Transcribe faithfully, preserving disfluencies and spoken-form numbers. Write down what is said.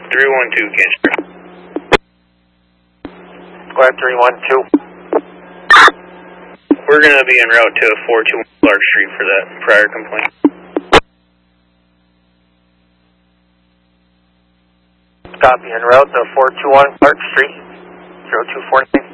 three one two, Cancer. Squad three one two. We're going to be en route to four two one Clark Street for that prior complaint. Copy, en route to four two one Clark Street, zero two four nine.